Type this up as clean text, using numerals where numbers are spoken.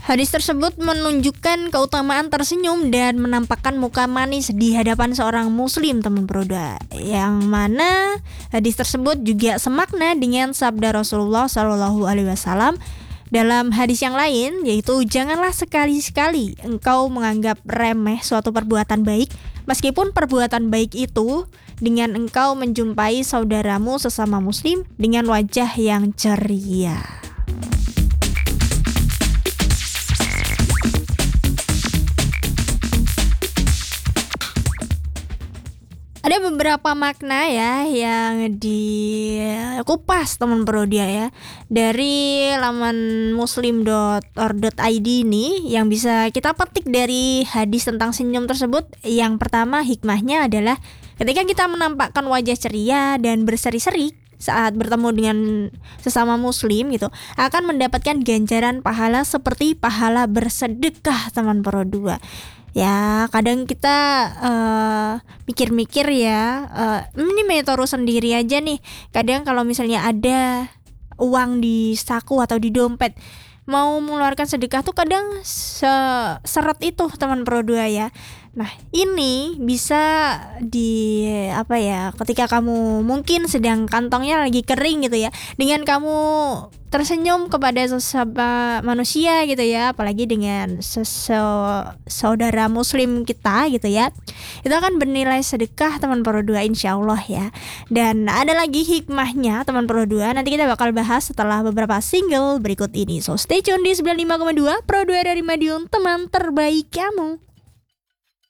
Hadis tersebut menunjukkan keutamaan tersenyum dan menampakkan muka manis di hadapan seorang muslim, teman broda. Yang mana hadis tersebut juga semakna dengan sabda Rasulullah SAW dalam hadis yang lain, yaitu janganlah sekali-sekali engkau menganggap remeh suatu perbuatan baik, meskipun perbuatan baik itu dengan engkau menjumpai saudaramu sesama muslim dengan wajah yang ceria. Ada beberapa makna ya yang dikupas teman Prodia ya dari laman muslim.or.id ini yang bisa kita petik dari hadis tentang senyum tersebut. Yang pertama, hikmahnya adalah ketika kita menampakkan wajah ceria dan berseri-seri saat bertemu dengan sesama muslim gitu, akan mendapatkan ganjaran pahala seperti pahala bersedekah, teman Pro2. Ya kadang kita mikir-mikir ya, ini Metoru sendiri aja nih. Kadang kalau misalnya ada uang di saku atau di dompet, mau mengeluarkan sedekah tuh kadang seret itu, teman Pro2 ya. Nah ini bisa ketika kamu mungkin sedang kantongnya lagi kering gitu ya, dengan kamu tersenyum kepada sesama manusia gitu ya, apalagi dengan saudara muslim kita gitu ya, itu akan bernilai sedekah, teman Pro2, insyaallah ya. Dan ada lagi hikmahnya, teman Pro2, nanti kita bakal bahas setelah beberapa single berikut ini. So stay tune di 95,2 Pro2 dari Madiun, teman terbaik kamu.